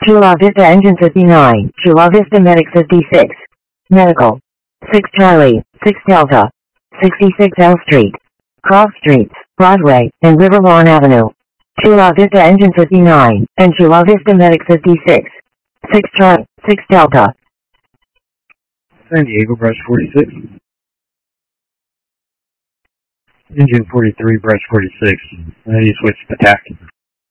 Chula Vista Engine 59, Chula Vista Medic 56. Medical. 6 Charlie, 6 Delta. 66 L Street. Cross Streets, Broadway, and Riverlawn Avenue. Chula Vista Engine 59, and Chula Vista Medic 56. 6 Charlie, 6 Delta. San Diego, Brush 46. Engine 43, Brush 46. Now you switch to TAC.